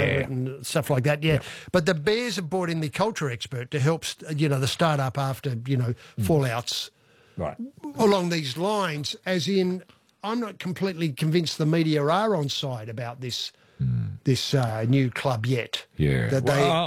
it and stuff like that. Yeah. But the Bears have brought in the culture expert to help, the start-up after, fallouts along these lines, as in I'm not completely convinced the media are on side about this new club yet. Yeah. That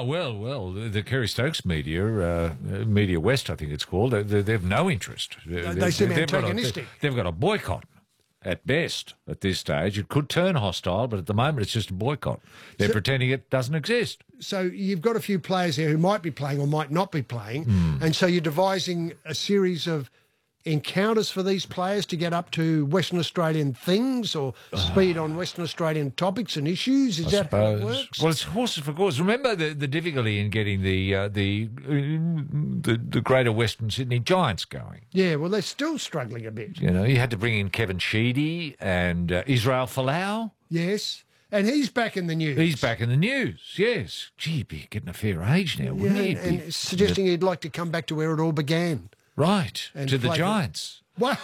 the Kerry Stokes media, Media West, I think it's called, they've no interest. They seem antagonistic. They've got a boycott at best at this stage. It could turn hostile, but at the moment it's just a boycott. They're pretending it doesn't exist. So you've got a few players here who might be playing or might not be playing, and so you're devising a series of encounters for these players to get up to Western Australian things or speed on Western Australian topics and issues? Is that how it works? Well, it's horses for course. Remember the difficulty in getting the Greater Western Sydney Giants going. Yeah, well, they're still struggling a bit. You had to bring in Kevin Sheedy and Israel Folau. Yes, and he's back in the news. He's back in the news, yes. Gee, he'd be getting a fair age now, wouldn't he? And suggesting he'd like to come back to where it all began. Right, to the Giants. Well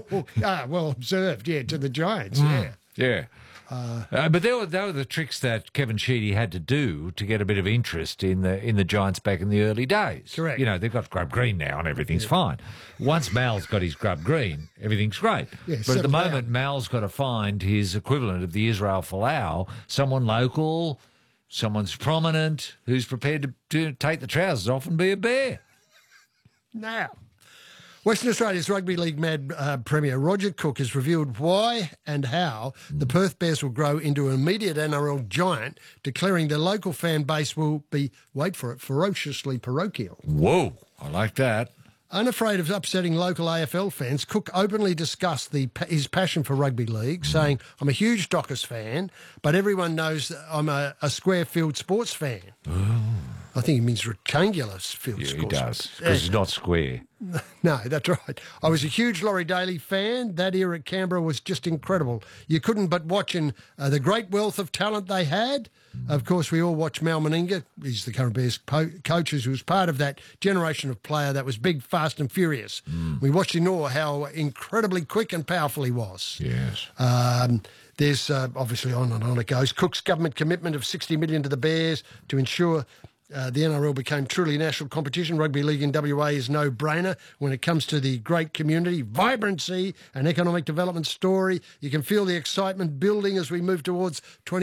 observed, to the Giants, Yeah. But they were the tricks that Kevin Sheedy had to do to get a bit of interest in the Giants back in the early days. Correct. They've got grub green now and everything's fine. Once Mal's got his grub green, everything's great. Yeah, but at the moment, Mal's got to find his equivalent of the Israel Folau, someone local, someone's prominent, who's prepared to take the trousers off and be a bear. Now, Western Australia's Rugby League Mad Premier Roger Cook has revealed why and how the Perth Bears will grow into an immediate NRL giant, declaring their local fan base will be, wait for it, ferociously parochial. Whoa, I like that. Unafraid of upsetting local AFL fans, Cook openly discussed his passion for rugby league, saying, I'm a huge Dockers fan, but everyone knows that I'm a square field sports fan. Oh. I think he means rectangular field sports. Yeah, he does, because it's not square. No, that's right. I was a huge Laurie Daly fan. That era at Canberra was just incredible. You couldn't but watch the great wealth of talent they had. Of course, we all watch Mal Meninga. He's the current Bears coach, who was part of that generation of player that was big, fast and furious. We watched in awe how incredibly quick and powerful he was. Yes. There's obviously on and on it goes. Cook's government commitment of $60 million to the Bears to ensure the NRL became truly national competition. Rugby league in WA is no-brainer when it comes to the great community, vibrancy and economic development story. You can feel the excitement building as we move towards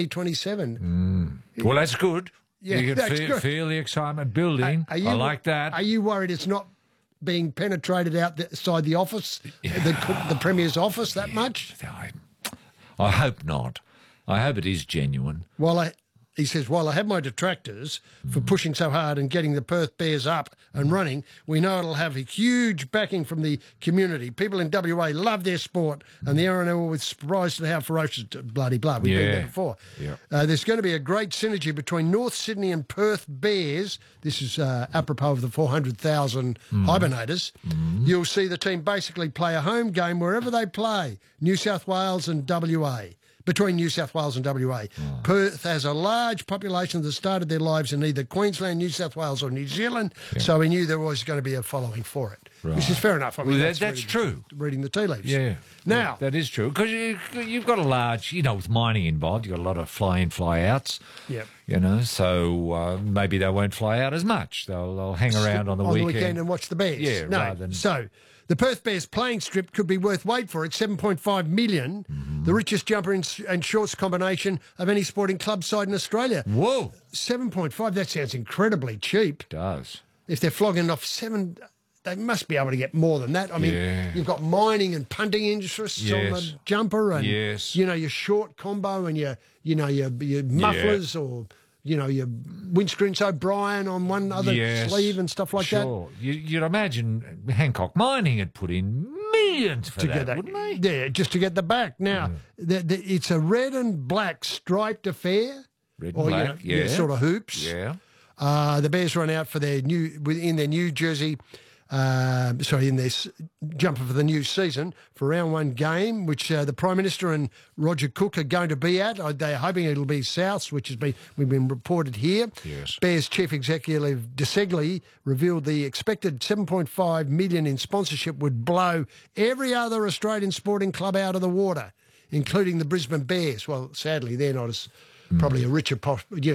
2027. Well, that's good. Yeah, you can feel the excitement building. I like that. Are you worried it's not being penetrated outside the office, the Premier's office, that much? I hope not. I hope it is genuine. He says, while I have my detractors for pushing so hard and getting the Perth Bears up and running, we know it'll have a huge backing from the community. People in WA love their sport, and the NRL was surprised at how ferocious, bloody blah. We've been there before. Yeah. There's going to be a great synergy between North Sydney and Perth Bears. This is apropos of the 400,000 hibernators. You'll see the team basically play a home game wherever they play, New South Wales and WA. Between New South Wales and WA. Perth has a large population that started their lives in either Queensland, New South Wales or New Zealand, so we knew there was going to be a following for it, which is fair enough. I mean, that's true. Reading the tea leaves. Yeah. Now, that is true, because you've got a large, with mining involved, you've got a lot of fly-in, fly-outs. Yep. So maybe they won't fly out as much. They'll hang around on the weekend and watch the Bears. Yeah, rather than... So the Perth Bears playing strip could be worth, wait for it, $7.5 million, the richest jumper and shorts combination of any sporting club side in Australia. Whoa. 7.5, that sounds incredibly cheap. It does. If they're flogging off 7, they must be able to get more than that. I mean, you've got mining and punting interests on the jumper and, your short combo and your mufflers or... your windscreen O'Brien on one other sleeve and stuff like that. You'd imagine Hancock Mining had put in millions for that, wouldn't they? Yeah, just to get the back. Now, it's a red and black striped affair. Red and black, sort of hoops. Yeah. The Bears run out for their new jersey. In this jumper for the new season for round 1 game, which the Prime Minister and Roger Cook are going to be at. They're hoping it'll be Souths, which we've been reported here. Yes. Bears Chief Executive DeSegli revealed the expected $7.5 million in sponsorship would blow every other Australian sporting club out of the water, including the Brisbane Bears. Well, sadly, they're not as probably a richer